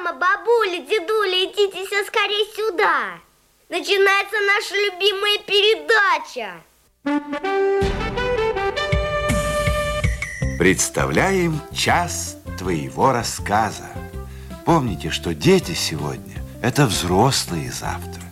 Мама, бабуля, дедуля, идите все скорее сюда. Начинается наша любимая передача. Представляем час твоего рассказа. Помните, что дети сегодня – это взрослые завтра.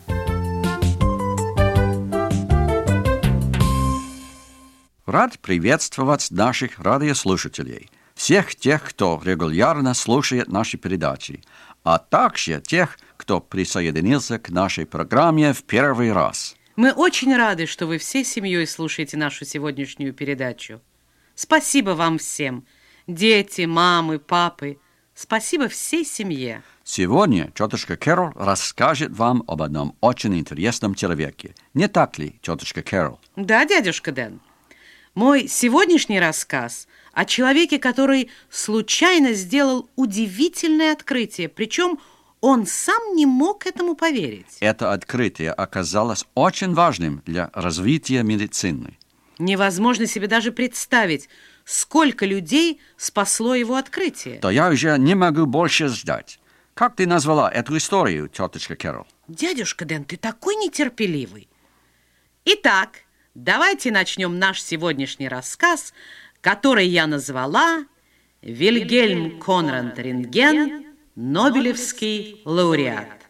Рад приветствовать наших радиослушателей, всех тех, кто регулярно слушает наши передачи, а также тех, кто присоединился к нашей программе в первый раз. Мы очень рады, что вы всей семьей слушаете нашу сегодняшнюю передачу. Спасибо вам всем, дети, мамы, папы. Спасибо всей семье. Сегодня тетушка Кэрол расскажет вам об одном очень интересном человеке. Не так ли, тетушка Кэрол? Да, дядюшка Дэн. Мой сегодняшний рассказ о человеке, который случайно сделал удивительное открытие, причем он сам не мог этому поверить. Это открытие оказалось очень важным для развития медицины. Невозможно себе даже представить, сколько людей спасло его открытие. Да я уже не могу больше ждать. Как ты назвала эту историю, тетушка Кэрол? Дядюшка Дэн, ты такой нетерпеливый. Итак, давайте начнем наш сегодняшний рассказ, который я назвала «Вильгельм Конрад Рентген, Нобелевский лауреат».